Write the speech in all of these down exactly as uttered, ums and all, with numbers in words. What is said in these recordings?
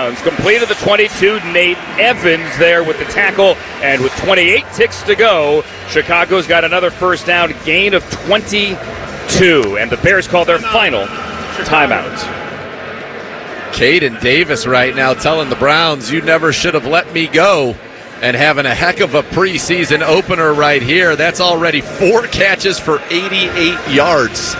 Browns. Completed the twenty-two. Nate Evans there with the tackle. And with twenty-eight ticks to go, Chicago's got another first down, gain of twenty-two. And the Bears call their final timeout. Caden Davis right now telling the Browns, you never should have let me go. And having a heck of a preseason opener right here. That's already four catches for eighty-eight yards.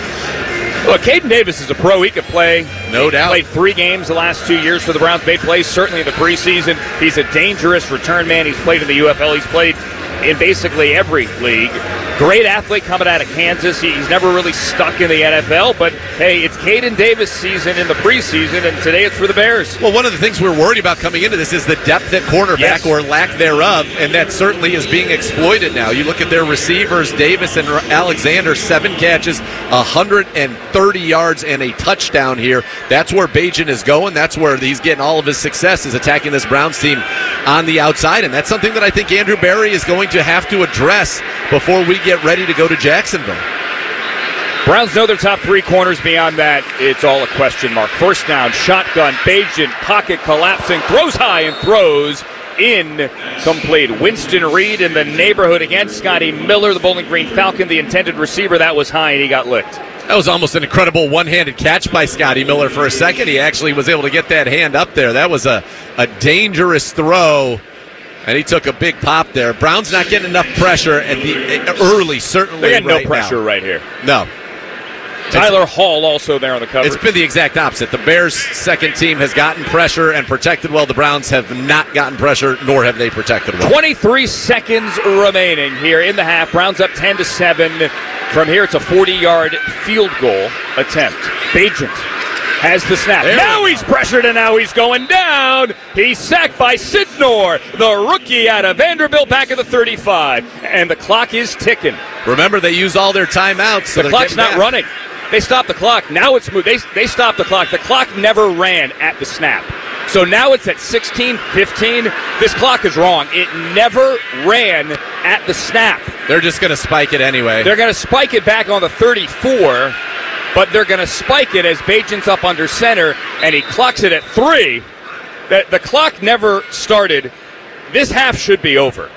Look, Caden Davis is a pro. He could play. No he doubt. Played three games the last two years for the Browns. Made plays certainly in the preseason. He's a dangerous return man. He's played in the U F L. He's played in basically every league. Great athlete coming out of Kansas. He, he's never really stuck in the N F L, but hey, it's Caden Davis season in the preseason, and today it's for the Bears. Well, one of the things we're worried about coming into this is the depth at cornerback, yes, or lack thereof, and that certainly is being exploited now. You look at their receivers, Davis and Alexander, seven catches, one hundred thirty yards, and a touchdown here. That's where Bajan is going. That's where he's getting all of his success, is attacking this Browns team on the outside, and that's something that I think Andrew Berry is going to have to address before we get ready to go to Jacksonville. Browns know their top three corners. Beyond that, it's all a question mark. First down, shotgun, Bajan, pocket collapsing, throws high and throws incomplete. Winston Reed in the neighborhood against Scotty Miller, the Bowling Green Falcon, the intended receiver. That was high, and he got licked. That was almost an incredible one-handed catch by Scotty Miller for a second. He actually was able to get that hand up there. That was a, a dangerous throw. And he took a big pop there. Brown's not getting enough pressure at the early, certainly. They got right no pressure now. right here. No. Tyler it's, Hall also there on the cover. It's been the exact opposite. The Bears' second team has gotten pressure and protected well. The Browns have not gotten pressure, nor have they protected well. twenty-three seconds remaining here in the half. Browns up ten to seven. From here, it's a forty-yard field goal attempt. Bajan has the snap. There now he's pressured, and now he's going down. He's sacked by Sidnor, the rookie out of Vanderbilt, back at the thirty-five. And the clock is ticking. Remember, they use all their timeouts. So the clock's not back. running. They stopped the clock. Now it's moved. They, they stopped the clock. The clock never ran at the snap. So now it's at sixteen fifteen. This clock is wrong. It never ran at the snap. They're just going to spike it anyway. They're going to spike it back on the thirty-four. But they're going to spike it as Bajan's up under center, and he clocks it at three. The, the clock never started. This half should be over.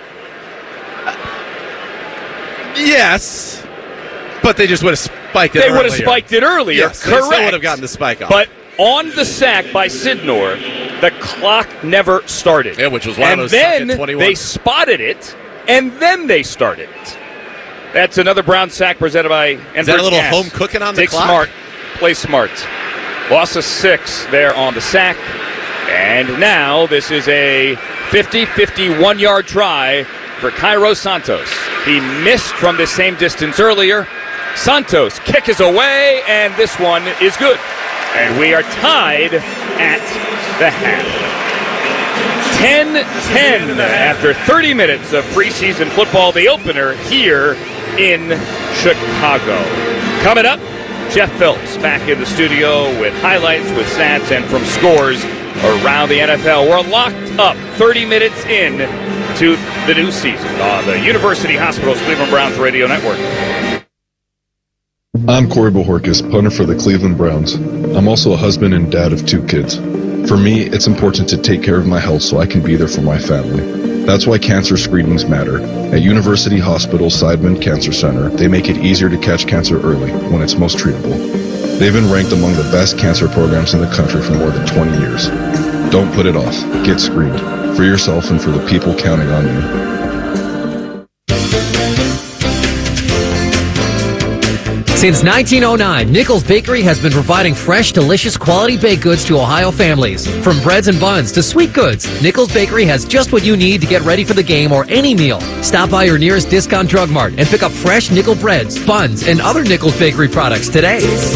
Yes, but they just would have spiked it They earlier. would have spiked it earlier. Yes, correct. They still would have gotten the spike off. But on the sack by Sidnor, the clock never started. Yeah, which was why and it was then at twenty-one. They spotted it, and then they started it. That's another Brown sack presented by Enbridge Is that a little Gas. home cooking on the Take clock? smart, play smart. Loss of six there on the sack. And now this is a fifty fifty-one yard try for Cairo Santos. He missed from the same distance earlier. Santos, kick is away, and this one is good. And we are tied at the half. ten ten after thirty minutes of preseason football, the opener here in Chicago. Coming up, Jeff Phelps back in the studio with highlights, with stats, and from scores around the N F L. We're locked up thirty minutes in to the new season on the University Hospitals Cleveland Browns Radio Network. I'm Corey Bohorkis, punter for the Cleveland Browns. I'm also a husband and dad of two kids. For me, it's important to take care of my health so I can be there for my family. That's why cancer screenings matter. At University Hospital Seidman Cancer Center, they make it easier to catch cancer early when it's most treatable. They've been ranked among the best cancer programs in the country for more than twenty years. Don't put it off. Get screened. For yourself and for the people counting on you. Since nineteen oh nine, Nichols Bakery has been providing fresh, delicious, quality baked goods to Ohio families. From breads and buns to sweet goods, Nichols Bakery has just what you need to get ready for the game or any meal. Stop by your nearest Discount Drug Mart and pick up fresh Nickel breads, buns, and other Nichols Bakery products today.